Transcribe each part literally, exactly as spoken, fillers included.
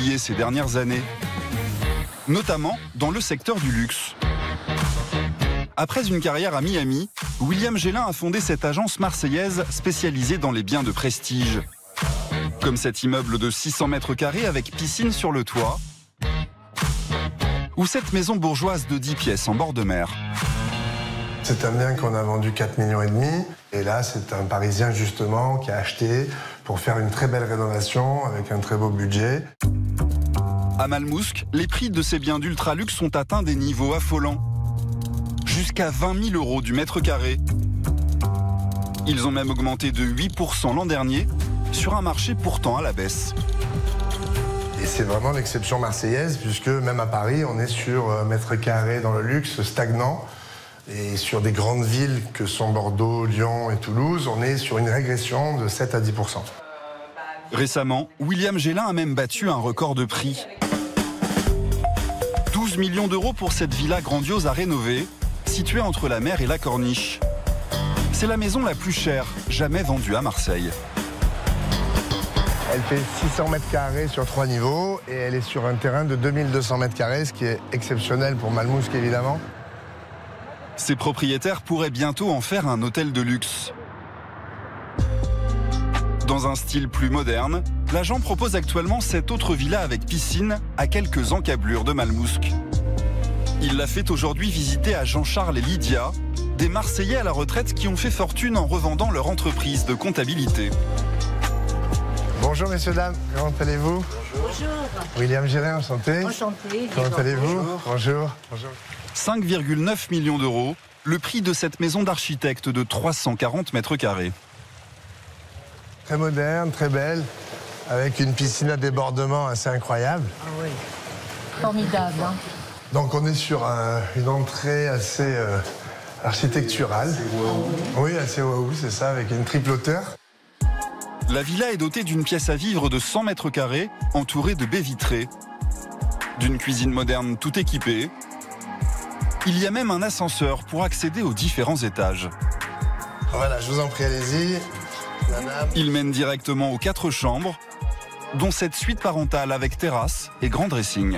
l'immobilier ces dernières années, notamment dans le secteur du luxe. Après une carrière à Miami, William Gélin a fondé cette agence marseillaise spécialisée dans les biens de prestige. Comme cet immeuble de six cents mètres carrés avec piscine sur le toit, ou cette maison bourgeoise de dix pièces en bord de mer. C'est un bien qu'on a vendu quatre virgule cinq millions. Et là, c'est un Parisien justement qui a acheté pour faire une très belle rénovation avec un très beau budget. À Malmousque, les prix de ces biens d'ultra-luxe ont atteint des niveaux affolants. Jusqu'à vingt mille euros du mètre carré. Ils ont même augmenté de huit pour cent l'an dernier, sur un marché pourtant à la baisse. Et c'est vraiment l'exception marseillaise, puisque même à Paris, on est sur un mètre carré dans le luxe stagnant. Et sur des grandes villes que sont Bordeaux, Lyon et Toulouse, on est sur une régression de sept à dix pour cent. Récemment, William Gélin a même battu un record de prix. douze millions d'euros pour cette villa grandiose à rénover, située entre la mer et la Corniche. C'est la maison la plus chère jamais vendue à Marseille. Elle fait six cents mètres carrés sur trois niveaux et elle est sur un terrain de deux mille deux cents mètres carrés, ce qui est exceptionnel pour Malmousque évidemment. Ses propriétaires pourraient bientôt en faire un hôtel de luxe. Dans un style plus moderne, l'agent propose actuellement cette autre villa avec piscine à quelques encablures de Malmousque. Il l'a fait aujourd'hui visiter à Jean-Charles et Lydia, des Marseillais à la retraite qui ont fait fortune en revendant leur entreprise de comptabilité. Bonjour messieurs, dames, comment allez-vous? Bonjour. William Gélin, enchanté. Enchanté. Comment allez-vous? Bonjour. Bonjour. cinq virgule neuf millions d'euros, le prix de cette maison d'architecte de trois cent quarante mètres carrés. Très moderne, très belle, avec une piscine à débordement assez incroyable. Ah oui. Formidable. Hein. Donc on est sur un, une entrée assez euh, architecturale. Assez wow. Oui, assez waouh, c'est ça, avec une triple hauteur. La villa est dotée d'une pièce à vivre de cent mètres carrés, entourée de baies vitrées. D'une cuisine moderne tout équipée. Il y a même un ascenseur pour accéder aux différents étages. Voilà, je vous en prie, allez-y. Il mène directement aux quatre chambres, dont cette suite parentale avec terrasse et grand dressing.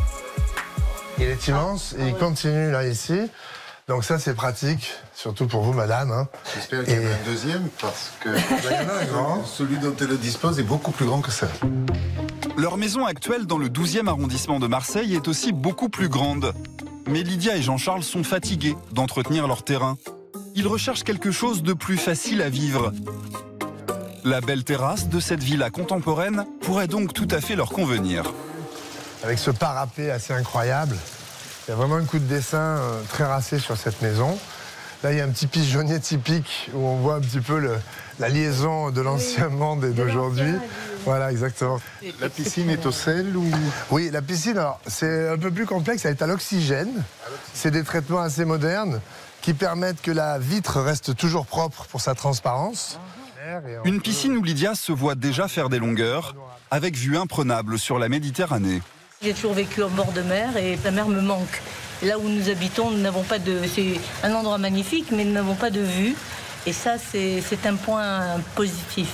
Il est immense et il continue là, ici. Donc ça, c'est pratique, surtout pour vous, madame. Hein. J'espère qu'il y en a un deuxième, parce que il y en a un grand. Celui dont elle dispose est beaucoup plus grand que ça. Leur maison actuelle dans le douzième arrondissement de Marseille est aussi beaucoup plus grande. Mais Lydia et Jean-Charles sont fatigués d'entretenir leur terrain. Ils recherchent quelque chose de plus facile à vivre. La belle terrasse de cette villa contemporaine pourrait donc tout à fait leur convenir. Avec ce parapet assez incroyable, il y a vraiment un coup de dessin très racé sur cette maison. Là, il y a un petit pigeonnier typique où on voit un petit peu le, la liaison de l'ancien monde et d'aujourd'hui. Voilà, exactement. La piscine est au sel ou... Oui, la piscine, alors, c'est un peu plus complexe, elle est à l'oxygène. C'est des traitements assez modernes qui permettent que la vitre reste toujours propre pour sa transparence. Une piscine où Lydia se voit déjà faire des longueurs, avec vue imprenable sur la Méditerranée. J'ai toujours vécu en bord de mer et la mer me manque. Et là où nous habitons, nous n'avons pas de... C'est un endroit magnifique, mais nous n'avons pas de vue. Et ça, c'est un point positif.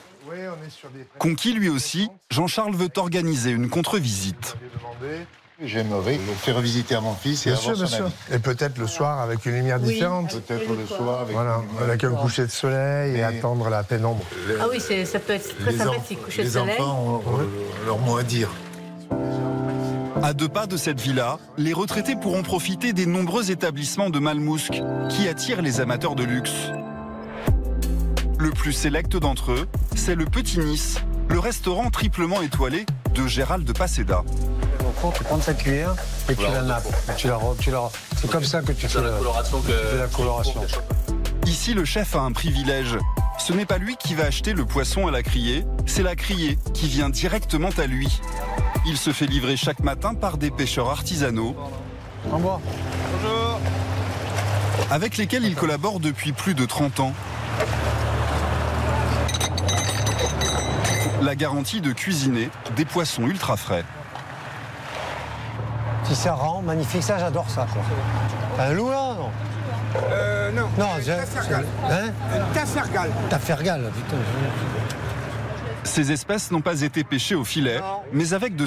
Conquis lui aussi, Jean-Charles veut organiser une contre-visite. J'aimerais faire visiter à mon fils et bien avoir sûr, son bien avis. sûr. Et peut-être le soir avec une lumière Oui, différente. Peut-être le soir avec, voilà, avec un coucher de soleil et, et attendre la pénombre. Ah oui, ça peut être très sympathique, coucher de soleil. Les enfants ont ouais. leur mot à dire. À deux pas de cette villa, les retraités pourront profiter des nombreux établissements de Malmousque qui attirent les amateurs de luxe. Le plus sélect d'entre eux, c'est le Petit Nice, le restaurant triplement étoilé de Gérald de Paseda. Tu prends ta cuillère et tu la nappes. Tu la, tu la, c'est comme ça que tu fais la coloration. Que... Tu fais la coloration. Ici, le chef a un privilège. Ce n'est pas lui qui va acheter le poisson à la criée, c'est la criée qui vient directement à lui. Il se fait livrer chaque matin par des pêcheurs artisanaux. Au revoir. Bonjour. Avec lesquels il collabore depuis plus de trente ans. La garantie de cuisiner des poissons ultra frais. Si ça rend magnifique, ça j'adore ça. T'as un loup là, non? Euh, non. Non, c'est... Hein? Un tafergal. Tafergal, putain. Ces espèces n'ont pas été pêchées au filet, mais avec de